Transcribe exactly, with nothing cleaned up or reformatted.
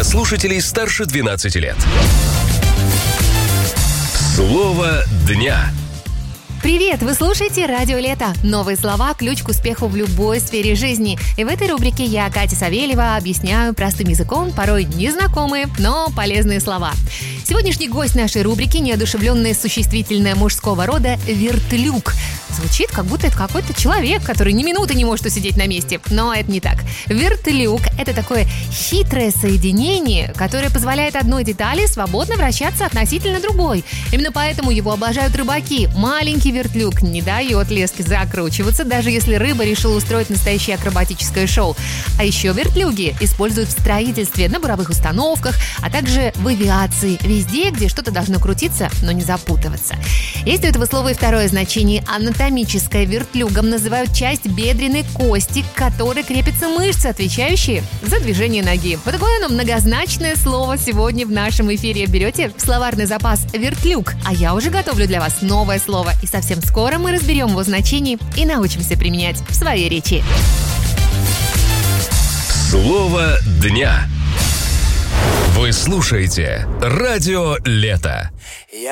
для слушателей старше двенадцати лет. Слово дня. Привет! Вы слушаете «Радио Лето». Новые слова – ключ к успеху в любой сфере жизни. И в этой рубрике я, Катя Савельева, объясняю простым языком порой незнакомые, но полезные слова. Сегодняшний гость нашей рубрики – неодушевленное существительное мужского рода «вертлюг». Звучит, как будто это какой-то человек, который ни минуты не может усидеть на месте. Но это не так. Вертлюг – это такое хитрое соединение, которое позволяет одной детали свободно вращаться относительно другой. Именно поэтому его обожают рыбаки. Маленький вертлюг не дает леске закручиваться, даже если рыба решила устроить настоящее акробатическое шоу. А еще вертлюги используют в строительстве, на буровых установках, а также в авиации, везде, где что-то должно крутиться, но не запутываться. Есть у этого слова и второе значение. Анатомическое. Вертлюгом называют часть бедренной кости, к которой крепятся мышцы, отвечающие за движение ноги. Вот такое оно многозначное слово сегодня в нашем эфире. Берете в словарный запас вертлюг, а я уже готовлю для вас новое слово. И совсем скоро мы разберем его значение и научимся применять в своей речи. Слово дня. Вы слушаете «Радио Лето».